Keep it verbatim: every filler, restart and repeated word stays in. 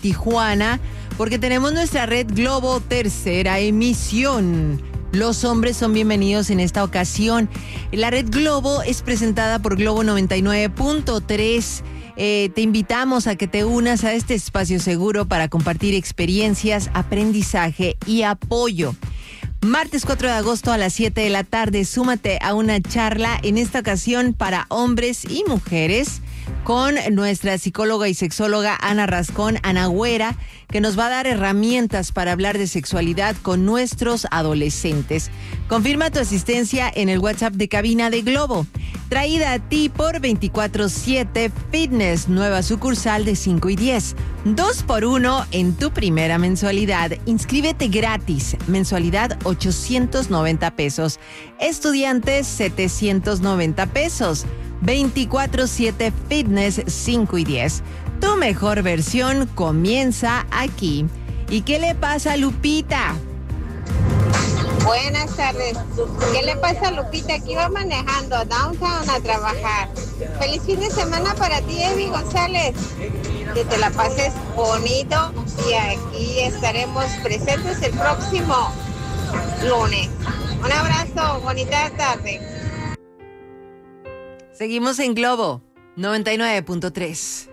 Tijuana, porque tenemos nuestra Red Globo tercera emisión. Los hombres son bienvenidos en esta ocasión. La Red Globo es presentada por Globo noventa y nueve punto tres. Eh, te invitamos a que te unas a este espacio seguro para compartir experiencias, aprendizaje y apoyo. Martes cuatro de agosto a las siete de la tarde, súmate a una charla, en esta ocasión para hombres y mujeres, con nuestra psicóloga y sexóloga Ana Rascón, Ana Güera, que nos va a dar herramientas para hablar de sexualidad con nuestros adolescentes. Confirma tu asistencia en el WhatsApp de cabina de Globo. Traída a ti por veinticuatro siete Fitness, nueva sucursal de cinco y diez. Dos por uno en tu primera mensualidad. Inscríbete gratis. Mensualidad ochocientos noventa pesos. Estudiantes setecientos noventa pesos. veinticuatro siete Fitness cinco y diez. Tu mejor versión comienza aquí. ¿Y qué le pasa a Lupita? Buenas tardes. ¿Qué le pasa a Lupita? Aquí va manejando downtown a trabajar. Feliz fin de semana para ti, Evi González. Que te la pases bonito y aquí estaremos presentes el próximo lunes. Un abrazo, bonita tarde. Seguimos en Globo noventa y nueve punto tres.